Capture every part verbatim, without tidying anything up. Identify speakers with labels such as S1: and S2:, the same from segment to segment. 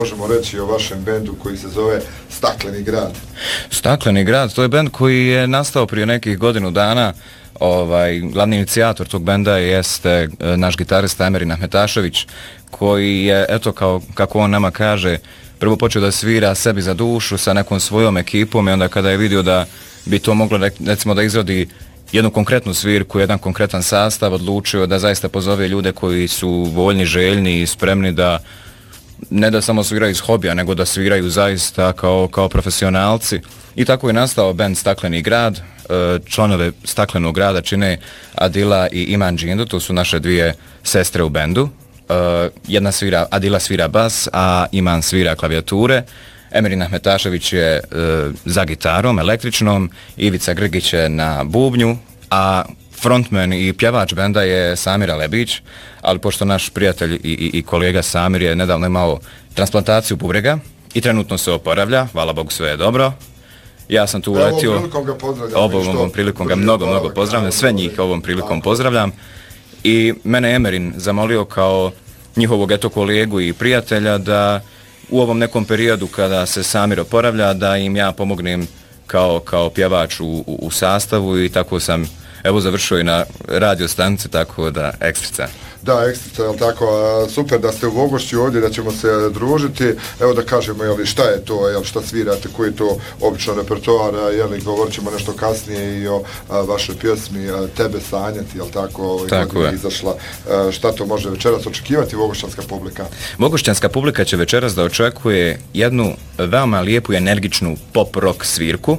S1: Možemo reći o vašem bendu koji se zove Stakleni grad.
S2: Stakleni grad, to je bend koji je nastao prije nekih godinu dana. Ovaj, glavni inicijator tog benda jeste e, naš gitarista Emerin Ahmetašević, koji je, eto, kao, kako on nama kaže, prvo počeo da svira sebi za dušu sa nekom svojom ekipom i onda kada je vidio da bi to moglo, recimo, da izrodi jednu konkretnu svirku, jedan konkretan sastav, odlučio da zaista pozove ljude koji su voljni, željni i spremni da ne da samo sviraju iz hobija, nego da sviraju zaista kao, kao profesionalci. I tako je nastao bend Stakleni grad. Članove Staklenog grada čine Adila i Iman Džindu, to su naše dvije sestre u bendu. Jedna svira, Adila svira bas, a Iman svira klavijature. Emerin Ahmetašević je za gitarom, električnom, Ivica Grgić je na bubnju, a frontman i pjevač benda je Samir Alebić, ali pošto naš prijatelj i, i, i kolega Samir je nedavno imao transplantaciju bubrega i trenutno se oporavlja, hvala Bogu sve je dobro. Ja sam tu uletio,
S1: ovom prilikom ga pozdravljam.
S2: Ovom, ovom prilikom ga mnogo, mnogo pozdravljam, sve njih ovom prilikom pozdravljam. I mene Emerin zamolio kao njihovog eto kolegu i prijatelja da u ovom nekom periodu kada se Samir oporavlja, da im ja pomognem kao, kao pjevač u, u, u sastavu i tako sam evo završio i na radio stanici, tako da ekstrica.
S1: Da, ekstrica, jel tako, super da ste u Vogošću ovdje, da ćemo se družiti. Evo da kažemo, jel, šta je to, jel, šta svirate, koji je to obično repertoar, jel, govorit ćemo nešto kasnije i o a, vašoj pjesmi a, Tebe sanjati, jel tako, ovaj,
S2: tako je
S1: izašla. A, šta to može večeras očekivati vogošćanska publika?
S2: Vogošćanska publika će večeras da očekuje jednu veoma lijepu i energičnu pop-rock svirku.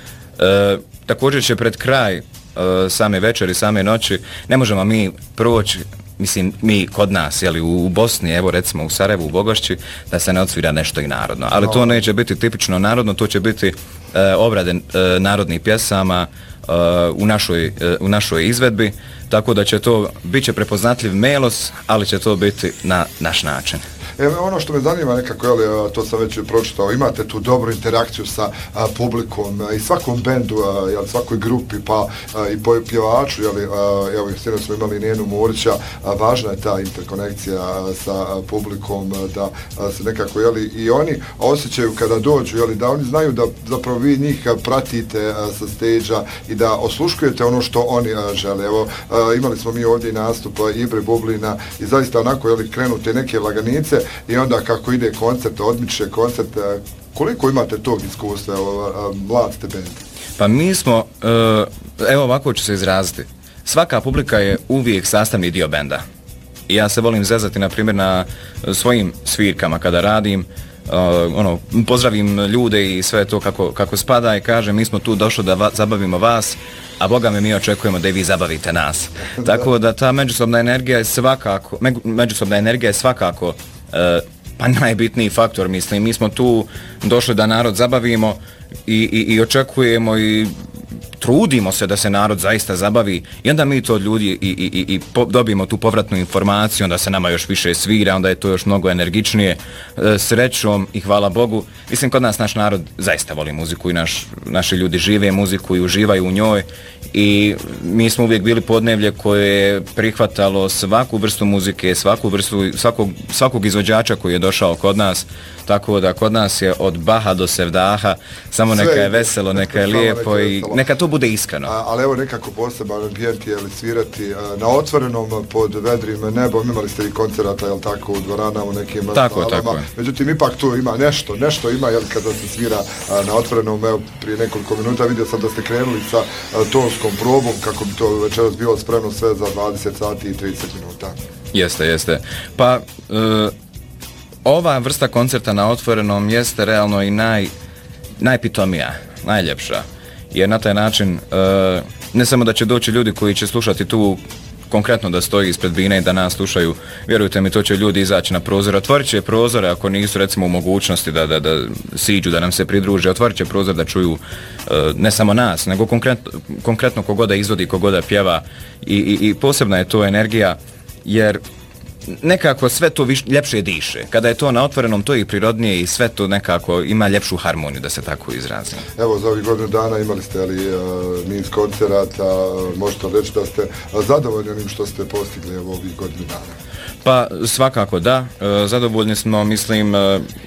S2: E, također će pred kraj same večeri, same noći, ne možemo mi proći, mislim, mi kod nas, jeli, u Bosni, evo recimo u Sarajevu, u Vogošći, da se ne odsvira nešto i narodno. Ali to neće biti tipično narodno, to će biti e, obrade e, narodnih pjesama e, u, našoj, e, u našoj izvedbi, tako da će to, bit će prepoznatljiv melos, ali će to biti na naš način.
S1: E, ono što me zanima nekako, jel, to sam već pročitao, imate tu dobru interakciju sa a, publikom a, i svakom bendu, a, jel, svakoj grupi, pa a, i pjevaču, jel, a, evo, sjedno smo imali Nijenu Murića, a, važna je ta interkonekcija a, sa a, publikom, a, da a, se nekako, jel, i oni osjećaju kada dođu, jel, da oni znaju da zapravo vi njih pratite a, sa stage-a i da osluškujete ono što oni a, žele. Evo, a, imali smo mi ovdje i nastup a, Ibre Bublina i zaista onako, jel, krenute neke laganice i onda kako ide koncert, odmiče koncert, koliko imate tog iskustva, mlad ste bend?
S2: Pa mi smo, evo ovako ću se izraziti, svaka publika je uvijek sastavni dio benda. I ja se volim zezati, na primjer, na svojim svirkama kada radim, Uh, ono, pozdravim ljude i sve to kako, kako spada i kažem mi smo tu došli da va, zabavimo vas, a Boga me mi očekujemo da i vi zabavite nas. Tako da ta međusobna energija je svakako, me, međusobna energija je svakako uh, pa najbitniji faktor, mislim. Mi smo tu došli da narod zabavimo i, i, i očekujemo i trudimo se da se narod zaista zabavi i onda mi to od ljudi i, i, i, i po, dobijemo tu povratnu informaciju, onda se nama još više svira, onda je to još mnogo energičnije, e, srećom i hvala Bogu. Mislim, kod nas naš narod zaista voli muziku i naš, naši ljudi žive muziku i uživaju u njoj i mi smo uvijek bili podneblje koje je prihvatalo svaku vrstu muzike, svaku vrstu, svakog, svakog izvođača koji je došao kod nas, tako da kod nas je od Baha do Sevdaha, samo neka je veselo, neka je lijepo i neka to bude iskreno.
S1: A, ali evo nekako poseban ambijent je li svirati a, na otvorenom pod vedrim nebom, imali ste i koncerata, jel tako, u dvoranama, u nekim
S2: tako, tako je.
S1: Međutim, ipak tu ima nešto, nešto ima, jel, kada se svira a, na otvorenom, evo, prije nekoliko minuta vidio sam da ste krenuli sa a, tonskom probom, kako bi to večeras bilo spremno sve za dvadeset sati i trideset minuta.
S2: Jeste, jeste. Pa, e, ova vrsta koncerta na otvorenom jeste realno i naj, najpitomija, najljepša. Jer na taj način e, ne samo da će doći ljudi koji će slušati tu konkretno da stoji ispred bine i da nas slušaju, vjerujte mi, to će ljudi izaći na prozor, otvorit će prozore ako nisu recimo u mogućnosti da, da, da siđu, da nam se pridruže, otvorit će prozor da čuju e, ne samo nas, nego konkretno, konkretno kogoda izvodi, kogoda pjeva i, i, i posebna je to energija jer nekako sve to viš, ljepše diše. Kada je to na otvorenom, to je i prirodnije i sve to nekako ima ljepšu harmoniju, da se tako izrazim.
S1: Evo, za ovih godinu dana imali ste ali uh, niz koncerata, možete reći da ste zadovoljni onim što ste postigli evo, ovih godinu dana?
S2: Pa svakako da, zadovoljni smo, mislim,